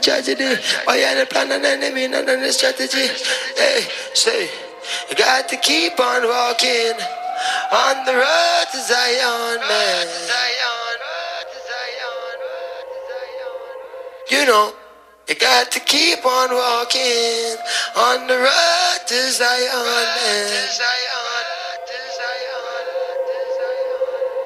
tragedy. Why you the plan and enemy and the strategy? Hey, say, you got to keep on walking on the road to Zion, man. You know, you got to keep on walking on the road to Zion, man.